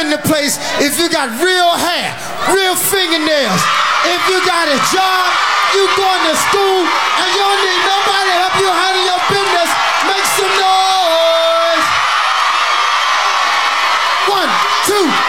in the place if you got real hair, real fingernails. If you got a job, you going to school, and you don't need nobody to help you handle your business, make some noise. 1, 2.